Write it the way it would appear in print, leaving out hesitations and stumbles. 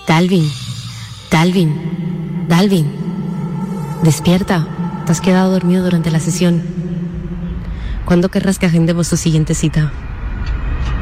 Dalvin, Dalvin, Dalvin. Despierta. Te has quedado dormido durante la sesión. ¿Cuándo querrás que agendemos tu siguiente cita?